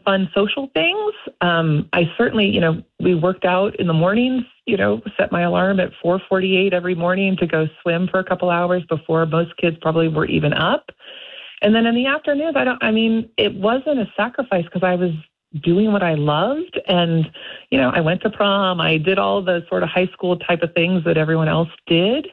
fun social things. I certainly, we worked out in the mornings, set my alarm at 4:48 every morning to go swim for a couple hours before most kids probably were even up. And then in the afternoons, it wasn't a sacrifice because I was doing what I loved. And, I went to prom. I did all the sort of high school type of things that everyone else did.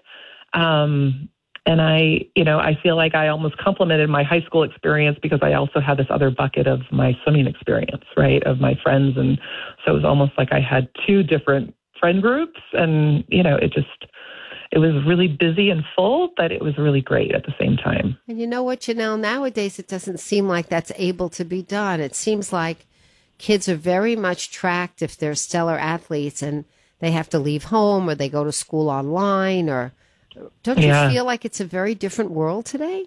And I feel like I almost complemented my high school experience because I also had this other bucket of my swimming experience, right, of my friends. And so it was almost like I had two different friend groups. And, it was really busy and full, but it was really great at the same time. And you know what, Janelle, nowadays it doesn't seem like that's able to be done. It seems like kids are very much tracked if they're stellar athletes and they have to leave home or they go to school online or... Don't you feel like it's a very different world today?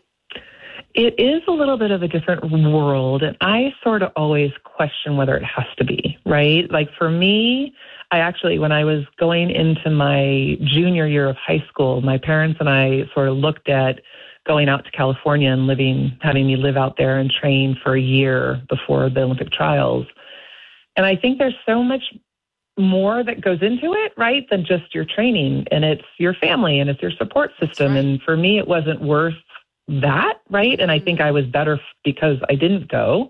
It is a little bit of a different world, and I sort of always question whether it has to be, right? Like for me, when I was going into my junior year of high school, my parents and I sort of looked at going out to California and having me live out there and train for a year before the Olympic trials. And I think there's so much more that goes into it, right, than just your training, and it's your family and it's your support system. Right. And for me, it wasn't worth that, right? And I think I was better because I didn't go.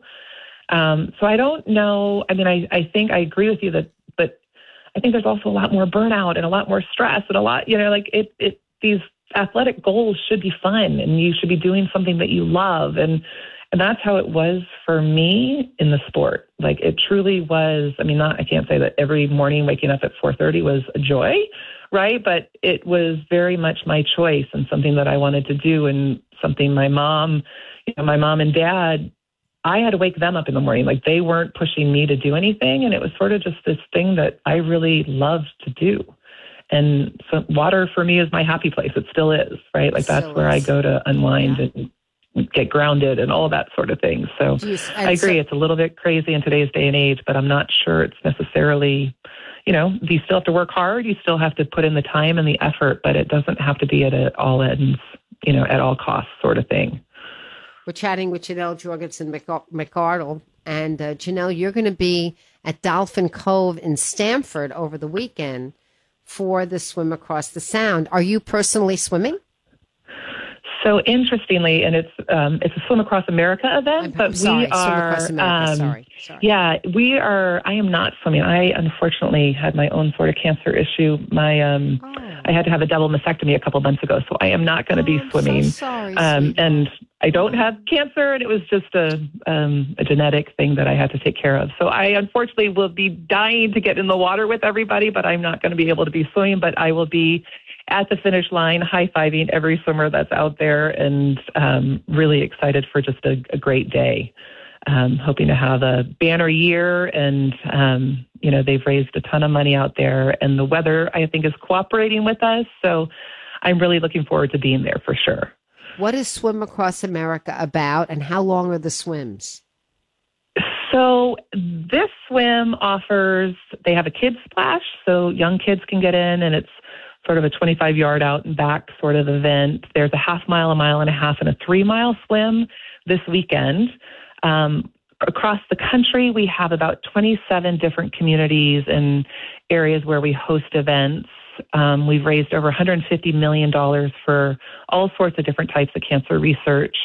So I don't know. I mean, I think I agree with you but I think there's also a lot more burnout and a lot more stress and a lot, these athletic goals should be fun and you should be doing something that you love. And that's how it was for me in the sport. Like it truly was. I mean, I can't say that every morning waking up at 4:30 was a joy, right? But it was very much my choice and something that I wanted to do and something my mom and dad, I had to wake them up in the morning. Like they weren't pushing me to do anything. And it was sort of just this thing that I really loved to do. And so water for me is my happy place. It still is, right? Like that's where I go to unwind and get grounded and all that sort of thing. So I agree. It's a little bit crazy in today's day and age, but I'm not sure it's necessarily, you still have to work hard. You still have to put in the time and the effort, but it doesn't have to be at all ends, at all costs sort of thing. We're chatting with Janelle Jorgensen McArdle. And Janelle, you're going to be at Dolphin Cove in Stamford over the weekend for the Swim Across the Sound. Are you personally swimming? So interestingly, and it's a Swim Across America event, but we are, Swim Across America. Sorry. Yeah, we are, I am not swimming. I unfortunately had my own sort of cancer issue. I had to have a double mastectomy a couple months ago, so I am not going to be swimming. I'm so sorry, and I don't have cancer, and it was just a genetic thing that I had to take care of. So I unfortunately will be dying to get in the water with everybody, but I'm not going to be able to be swimming, but I will be at the finish line, high-fiving every swimmer that's out there, and really excited for just a great day. Hoping to have a banner year, and, they've raised a ton of money out there, and the weather, I think, is cooperating with us, so I'm really looking forward to being there for sure. What is Swim Across America about, and how long are the swims? So this swim they have a kids splash, so young kids can get in, and it's sort of a 25-yard out and back sort of event. There's a half mile, a mile and a half, and a 3-mile swim this weekend. Across the country, we have about 27 different communities and areas where we host events. We've raised over $150 million for all sorts of different types of cancer research.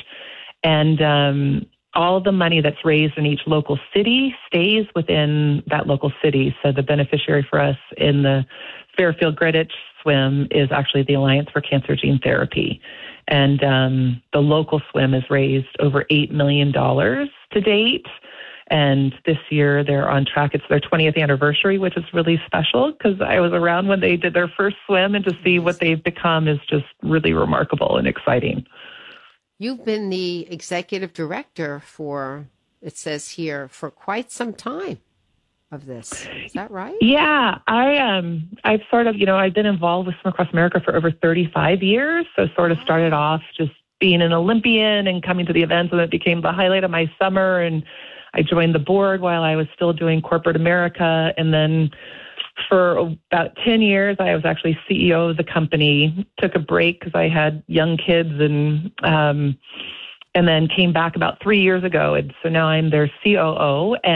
And all the money that's raised in each local city stays within that local city. So the beneficiary for us in the Fairfield Greenwich swim is actually the Alliance for Cancer Gene Therapy. And the local swim has raised over $8 million to date. And this year they're on track. It's their 20th anniversary, which is really special because I was around when they did their first swim, and to see what they've become is just really remarkable and exciting. You've been the executive director it says here, for quite some time of this. Is that right? Yeah, I've sort of, I've been involved with Swim Across America for over 35 years. So sort of started off just being an Olympian and coming to the events, and it became the highlight of my summer. And I joined the board while I was still doing corporate America. And then for about 10 years, I was actually CEO of the company, took a break because I had young kids, and then came back about 3 years ago. And so now I'm their COO.